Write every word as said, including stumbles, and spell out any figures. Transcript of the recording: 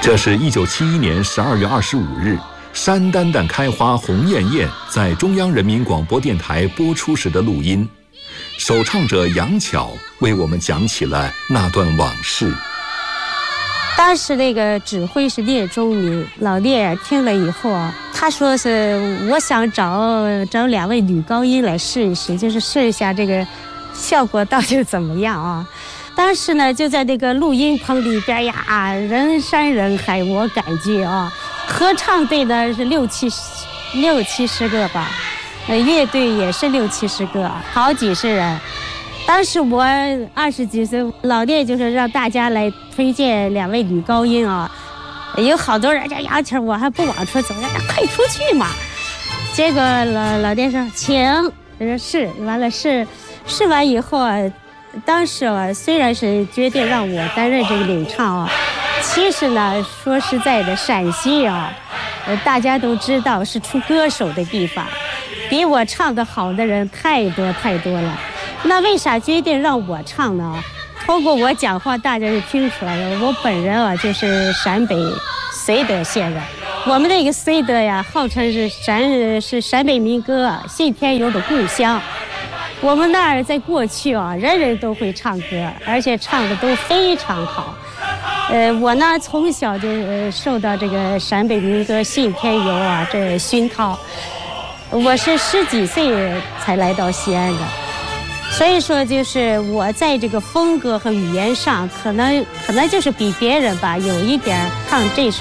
这是一九七一年十二月二十五日，山丹丹开花红艳艳在中央人民广播电台播出时的录音。首唱者杨巧为我们讲起了那段往事。 当时那个指挥是聂忠明，老聂听了以后啊，他说是我想找找两位女高音来试一试，就是试一下这个效果到底怎么样啊。当时呢，就在那个录音棚里边呀，人山人海，我感觉啊，合唱队呢是六七十六七十个吧，呃，乐队也是六七十个，好几十人。当时我二十几岁，老聂就是让大家来推荐两位女高音啊，有好多人叫杨巧，我还不往出走，让他快出去嘛。结果老老聂说请，他说是，完了试试完以后啊。当时啊，虽然是决定让我担任这个领唱啊，其实呢，说实在的，陕西啊，呃，大家都知道是出歌手的地方，比我唱得好的人太多太多了。那为啥决定让我唱呢？通过我讲话，大家就听出来了。我本人啊，就是陕北绥德县人。我们那个绥德呀，号称是陕是陕北民歌信天游的故乡。我们那儿在过去啊，人人都会唱歌，而且唱的都非常好。呃，我呢从小就、呃、受到这个陕北民歌信天游啊这熏陶，我是十几岁才来到西安的，所以说就是我在这个风格和语言上，可能可能就是比别人吧有一点唱这首